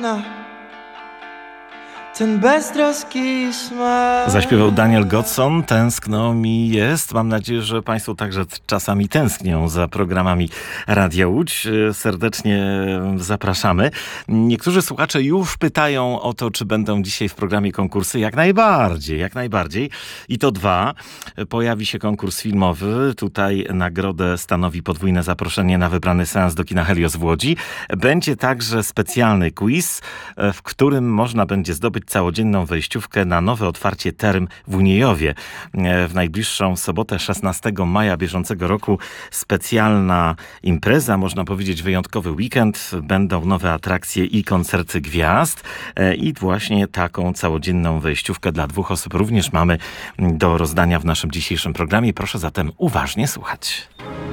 Ten beztroski smak. Zaśpiewał Daniel Godson. Tęskno mi jest. Mam nadzieję, że Państwo także czasami tęsknią za programami Radia Łódź. Serdecznie zapraszamy. Niektórzy słuchacze już pytają o to, czy będą dzisiaj w programie konkursy. Jak najbardziej, jak najbardziej. I to dwa. Pojawi się konkurs filmowy. Tutaj nagrodę stanowi podwójne zaproszenie na wybrany seans do kina Helios w Łodzi. Będzie także specjalny quiz, w którym można będzie zdobyć całodzienną wejściówkę na nowe otwarcie term w Uniejowie. W najbliższą sobotę 16 maja bieżącego roku specjalna impreza, można powiedzieć wyjątkowy weekend. Będą nowe atrakcje i koncerty gwiazd. I właśnie taką całodzienną wejściówkę dla 2 osób również mamy do rozdania w naszym dzisiejszym programie. Proszę zatem uważnie słuchać.